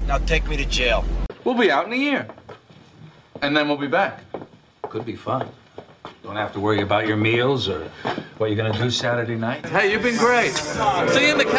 Now take me to jail. We'll be out in a year. And then we'll be back. Could be fun. Don't have to worry about your meals or what you're gonna do Saturday night. Hey, you've been great. See you in the